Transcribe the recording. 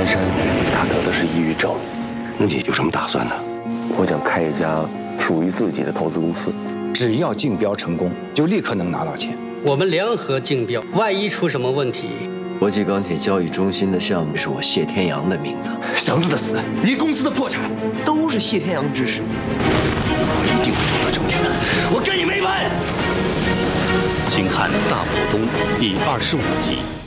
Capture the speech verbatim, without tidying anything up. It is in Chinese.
珊珊，她得的是抑郁症。 那你有什么打算呢？ 我想开一家属于自己的投资公司， 只要竞标成功，就立刻能拿到钱。 我们联合竞标，万一出什么问题， 国际钢铁交易中心的项目是我谢天阳的名字。 祥子的死，你公司的破产，都是谢天阳指使。我一定会找到证据的，我跟你没完！ 秦汉大浦东第二十五集。